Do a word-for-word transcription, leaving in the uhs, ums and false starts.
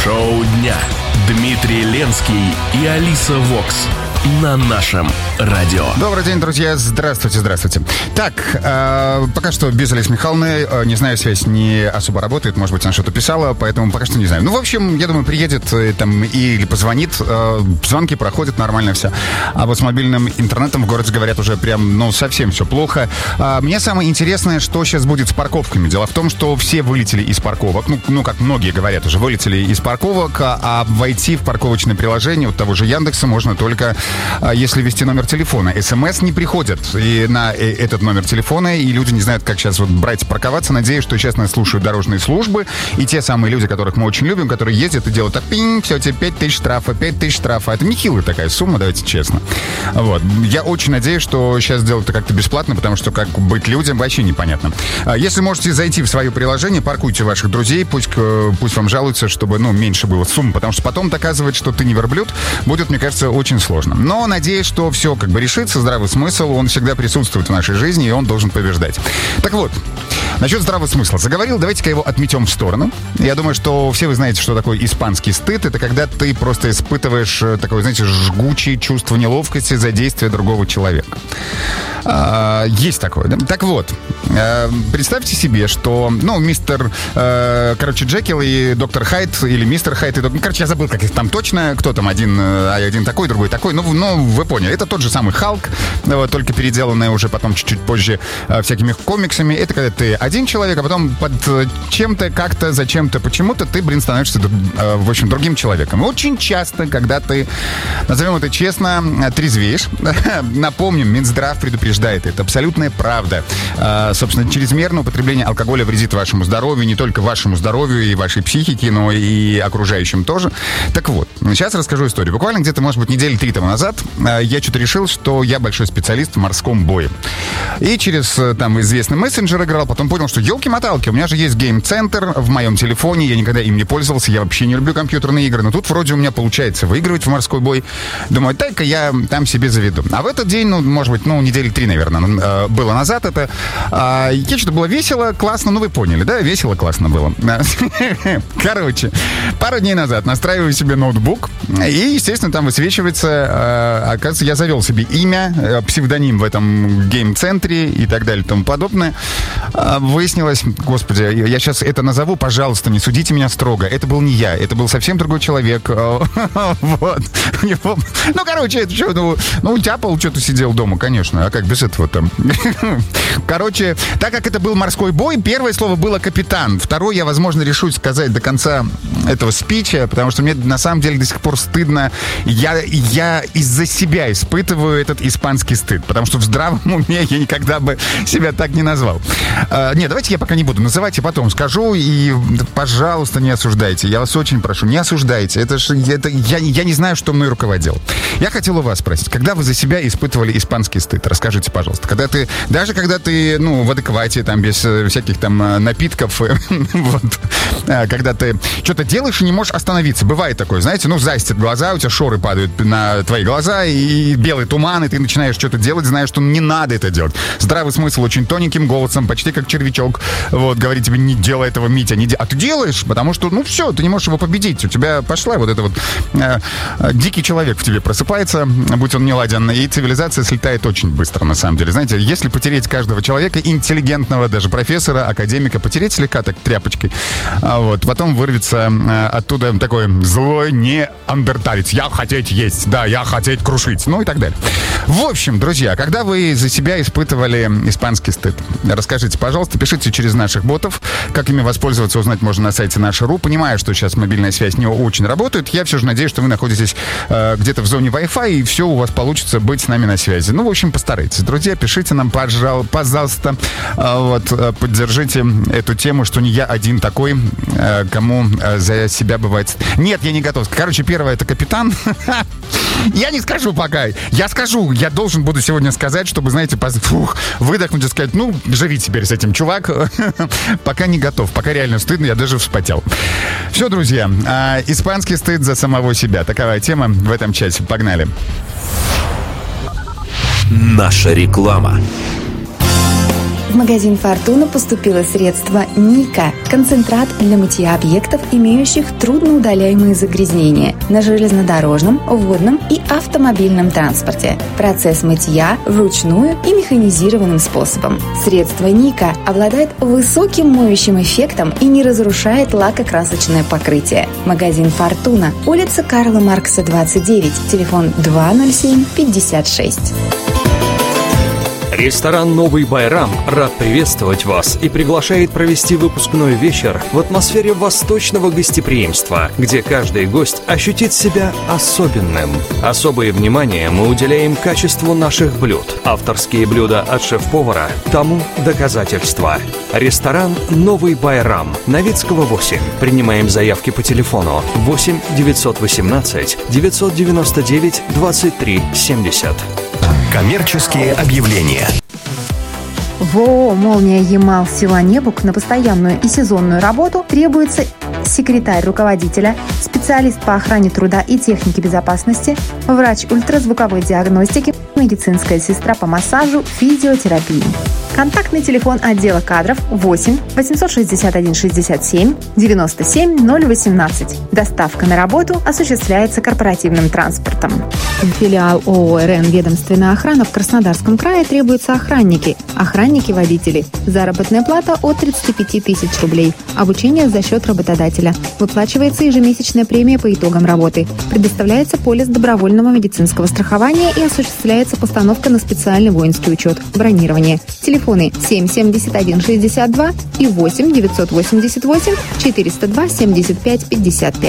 Шоу дня. Дмитрий Ленский и Алиса Вокс на нашем радио. Добрый день, друзья. Здравствуйте, здравствуйте. Так, э, пока что без Алисы Михайловны. Э, не знаю, связь не особо работает. Может быть, она что-то писала, поэтому пока что не знаю. Ну, в общем, я думаю, приедет э, там или позвонит. Э, звонки проходят, нормально все. А вот с мобильным интернетом в городе, говорят, уже прям, ну, совсем все плохо. Э, мне самое интересное, что сейчас будет с парковками. Дело в том, что все вылетели из парковок. Ну, ну как многие говорят, уже вылетели из парковок, а, а войти в парковочное приложение вот того же Яндекса можно только если ввести номер телефона. СМС не приходят и на этот номер телефона, и люди не знают, как сейчас вот брать парковаться. Надеюсь, что сейчас нас слушают дорожные службы, и те самые люди, которых мы очень любим, которые ездят и делают, а пинг, все, тебе пять тысяч штрафа, пять тысяч штрафа. Это нехилая такая сумма, давайте честно. Вот. Я очень надеюсь, что сейчас делают это как-то бесплатно, потому что как быть людям вообще непонятно. Если можете зайти в свое приложение, паркуйте ваших друзей, пусть, пусть вам жалуются, чтобы, ну, меньше было сумм, потому что потом доказывать, что ты не верблюд, будет, мне кажется, очень сложно. Но надеюсь, что все как бы решится, здравый смысл, он всегда присутствует в нашей жизни, и он должен побеждать. Так вот, насчет здравого смысла. Заговорил, давайте-ка его отметем в сторону. Я думаю, что все вы знаете, что такое испанский стыд. Это когда ты просто испытываешь такое, знаете, жгучее чувство неловкости за действие другого человека. А, есть такое, да? Так вот, а, представьте себе, что, ну, мистер, а, короче, Джекил и доктор Хайд, или мистер Хайд и доктор... Короче, я забыл, как их там точно, кто там, один, один такой, другой такой, ну, ну, вы поняли. Это тот же самый Халк, вот, только переделанный уже потом чуть-чуть позже а, всякими комиксами. Это когда ты один человек, а потом под чем-то, как-то, зачем-то, почему-то ты, блин, становишься, а, в общем, другим человеком. И очень часто, когда ты, назовем это честно, трезвеешь, напомним, Минздрав предупреждает, это абсолютная правда. А, собственно, чрезмерное употребление алкоголя вредит вашему здоровью, не только вашему здоровью и вашей психике, но и окружающим тоже. Так вот, сейчас расскажу историю. Буквально где-то, может быть, недели три тому назад я что-то решил, что я большой специалист в морском бое. И через там известный мессенджер играл, потом понял, что елки-моталки, у меня же есть гейм-центр в моем телефоне, я никогда им не пользовался, я вообще не люблю компьютерные игры, но тут вроде у меня получается выигрывать в морской бой. Думаю, дай-ка я там себе заведу. А в этот день, ну, может быть, ну, недели три, наверное, было назад это. Я что-то было весело, классно, ну, вы поняли, да? Весело, классно было. Короче, пару дней назад настраиваю себе ноутбук, и, естественно, там высвечивается, оказывается, я завел себе имя, псевдоним в этом гейм-центре и так далее и тому подобное. Выяснилось, господи, я сейчас это назову, пожалуйста, не судите меня строго. Это был не я, это был совсем другой человек. Вот. Ну, короче, это что, ну, ну, тяпал, что-то сидел дома, конечно, а как без этого там? Короче, так как это был морской бой, первое слово было «капитан». Второе я, возможно, решусь сказать до конца этого спича, потому что мне на самом деле до сих пор стыдно. Я, я из-за себя испытываю этот испанский стыд, потому что в здравом уме я никогда бы себя так не назвал. А, нет, давайте я пока не буду называть, и потом скажу, и, пожалуйста, не осуждайте. Я вас очень прошу, не осуждайте. Это ж, это, я, я не знаю, что мной руководил. Я хотел у вас спросить, когда вы за себя испытывали испанский стыд? Расскажите, пожалуйста. Когда ты, даже когда ты, ну, в адеквате, там, без всяких там напитков, вот, когда ты что-то делаешь и не можешь остановиться. Бывает такое, знаете, ну, застят глаза, у тебя шоры падают на твои глаза, и белый туман, и ты начинаешь что-то делать, зная, что не надо это делать. Здравый смысл очень тоненьким голосом, почти как червячок, вот, говорит тебе, не делай этого, Митя, не де... А ты делаешь, потому что, ну, все, ты не можешь его победить. У тебя пошла вот это вот э, э, дикий человек в тебе просыпается, будь он неладен, и цивилизация слетает очень быстро, на самом деле. Знаете, если потереть каждого человека, интеллигентного, даже профессора, академика, потереть слегка так тряпочкой, а вот, потом вырвется э, оттуда такой злой неандерталец. Я хотеть есть, да, я хотеть крушить, ну и так далее. В общем, друзья, когда вы за себя испытывали испанский стыд, расскажите, пожалуйста, пишите через наших ботов. Как ими воспользоваться, узнать можно на сайте наша точка ру. Понимаю, что сейчас мобильная связь не очень работает. Я все же надеюсь, что вы находитесь э, где-то в зоне Wi-Fi, и все у вас получится быть с нами на связи. Ну, в общем, постарайтесь. Друзья, пишите нам, пожалуйста, пожалуйста, э, вот, э, поддержите эту тему, что не я один такой, э, кому э, за себя бывает... Нет, я не готов. Короче, первое — это капитан. Я не скажу пока. Я скажу. Я должен буду сегодня сказать, чтобы, знаете, фух, выдохнуть и сказать, ну, живи теперь с этим, чувак. Пока не готов. Пока реально стыдно, я даже вспотел. Все, друзья. А, испанский стыд за самого себя. Такая тема в этом часе. Погнали. Наша реклама. В магазин «Фортуна» поступило средство «Ника» – концентрат для мытья объектов, имеющих трудноудаляемые загрязнения на железнодорожном, водном и автомобильном транспорте. Процесс мытья вручную и механизированным способом. Средство «Ника» обладает высоким моющим эффектом и не разрушает лакокрасочное покрытие. Магазин «Фортуна», улица Карла Маркса, двадцать девять, телефон два ноль семь пятьдесят шесть. Ресторан «Новый Байрам» рад приветствовать вас и приглашает провести выпускной вечер в атмосфере восточного гостеприимства, где каждый гость ощутит себя особенным. Особое внимание мы уделяем качеству наших блюд. Авторские блюда от шеф-повара тому доказательства. Ресторан «Новый Байрам», Новицкого, восемь. Принимаем заявки по телефону восемь девятьсот восемнадцать девятьсот девяносто девять двадцать три семьдесят. Коммерческие объявления. В ООО «Молния Ямал» села Небук на постоянную и сезонную работу требуется секретарь руководителя, специалист по охране труда и технике безопасности, врач ультразвуковой диагностики, медицинская сестра по массажу, физиотерапии. Контактный телефон отдела кадров восемь восемьсот шестьдесят один шестьдесят семь девяносто семь ноль восемнадцать. Доставка на работу осуществляется корпоративным транспортом. Филиал ООО «РН Ведомственная охрана» в Краснодарском крае требуются охранники, охранники-водители. Заработная плата от тридцати пяти тысяч рублей. Обучение за счет работодателя. Выплачивается ежемесячная премия по итогам работы. Предоставляется полис добровольного медицинского страхования и осуществляется постановка на специальный воинский учет. Бронирование. Телефоны семь семьдесят один шестьдесят два и восемь девятьсот восемьдесят восемь четыреста два семьдесят пять пятьдесят пять.